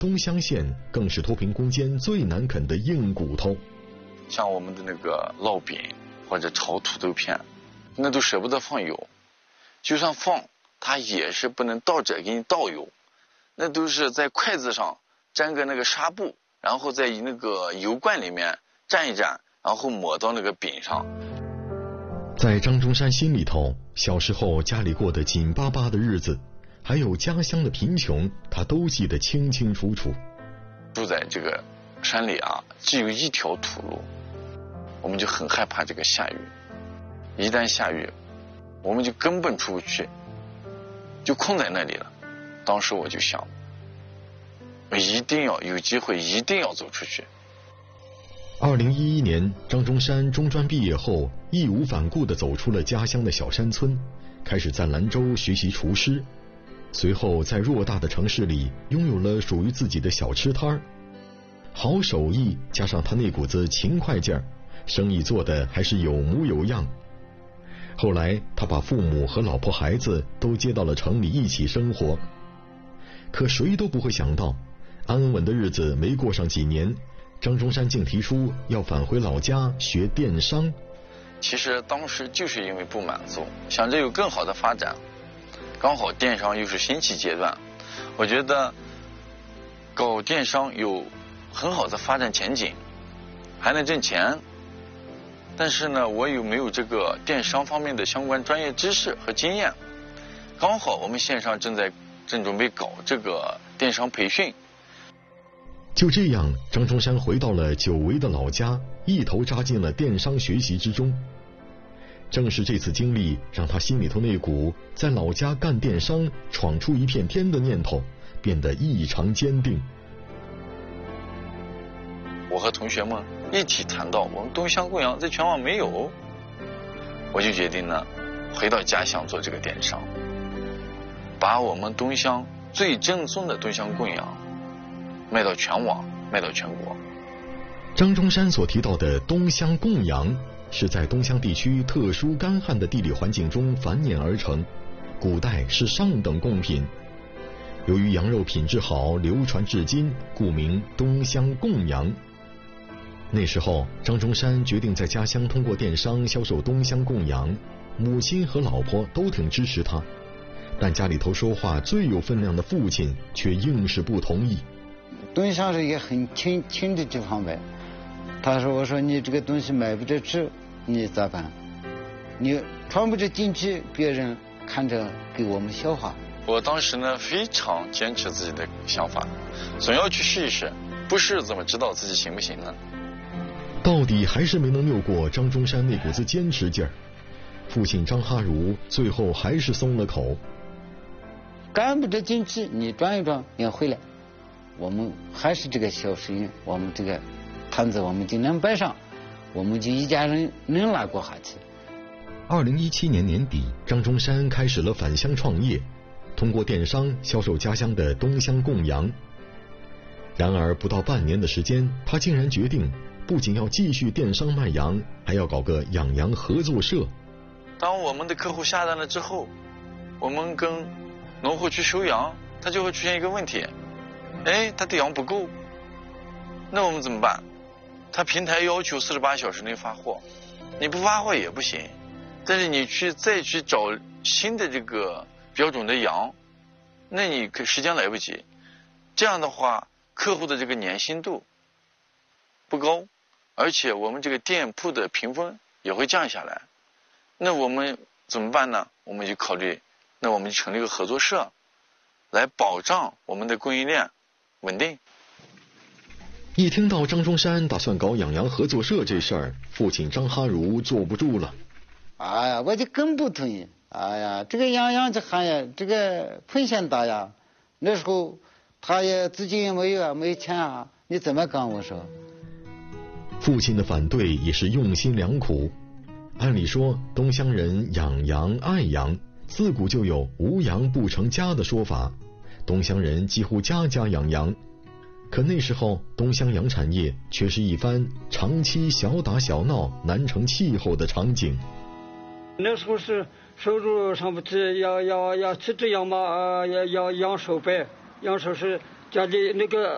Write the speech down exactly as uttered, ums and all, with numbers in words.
东乡县更是脱贫攻坚最难啃的硬骨头。 像我们的那个烙饼或者炒土豆片，那都舍不得放油，就算放它也是不能倒着给你倒油，那都是在筷子上沾个那个纱布，然后在那个油罐里面蘸一蘸，然后抹到那个饼上。 在张中山心里头，小时候家里过得紧巴巴的日子，还有家乡的贫穷，他都记得清清楚楚。 住在这个山里啊，只有一条土路，我们就很害怕这个下雨。一旦下雨，我们就根本出不去，就困在那里了。当时我就想，我一定要有机会，一定要走出去。 二零一一年，张中山中专毕业后，义无反顾地走出了家乡的小山村，开始在兰州学习厨师。随后，在偌大的城市里，拥有了属于自己的小吃摊儿。好手艺加上他那股子勤快劲儿，生意做得还是有模有样。后来，他把父母和老婆孩子都接到了城里一起生活。可谁都不会想到，安稳的日子没过上几年，张中山竟提出要返回老家学电商。 其实当时就是因为不满足，想着有更好的发展，刚好电商又是兴起阶段，我觉得搞电商有很好的发展前景，还能挣钱。但是呢，我有没有这个电商方面的相关专业知识和经验？刚好我们县上正在正准备搞这个电商培训。 就这样，张中山回到了久违的老家，一头扎进了电商学习之中。正是这次经历，让他心里头那股在老家干电商、闯出一片天的念头变得异常坚定。 我和同学们一起谈到，我们东乡供养在全网没有，我就决定呢，回到家乡做这个电商，把我们东乡最正宗的东乡供养卖到全网，卖到全国。 张中山所提到的东乡供养，是在东乡地区特殊干旱的地理环境中繁衍而成，古代是上等贡品。由于羊肉品质好，流传至今，故名东乡供养。那时候，张中山决定在家乡通过电商销售东乡供养，母亲和老婆都挺支持他，但家里头说话最有分量的父亲却硬是不同意。 东乡是一个很轻轻的地方呗，他说：“我说你这个东西买不着吃，你咋办？你穿不着进去，别人看着给我们笑话。” 我当时呢非常坚持自己的想法，总要去试一试，不试怎么知道自己行不行呢？ 到底还是没能拗过张中山那股子坚持劲儿。父亲张哈儒最后还是松了口。 干不着进去，你转一转也回来。我们还是这个小生意，我们这个摊子我们就能摆上，我们就一家人能拉过下去。 二零一七年年底，张中山开始了返乡创业，通过电商销售家乡的东乡供羊。然而不到半年的时间，他竟然决定不仅要继续电商卖羊，还要搞个养羊合作社。 当我们的客户下单了之后，我们跟农户去收羊，他就会出现一个问题，哎，他的羊不够，那我们怎么办？他平台要求四十八小时内发货，你不发货也不行，但是你去再去找新的这个标准的羊，那你可时间来不及。这样的话，客户的这个粘性度不高，而且我们这个店铺的评分也会降下来。那我们怎么办呢？我们就考虑，那我们就成立一个合作社，来保障我们的供应链稳定。 一听到张中山打算搞养羊合作社这事儿，父亲张哈儒坐不住了。 哎呀，我就更不同意。哎呀，这个养羊这行业，这个风险大呀。那时候他也资金也没有啊，没有钱啊，你怎么干？我说。 父亲的反对也是用心良苦。按理说，东乡人养羊爱羊，自古就有无羊不成家的说法，东乡人几乎家家养羊。可那时候东乡羊产业却是一番长期小打小闹难成气候的场景。 那时候是收入上不去，要要要骑着羊马，要要养手呗，养手是家里那个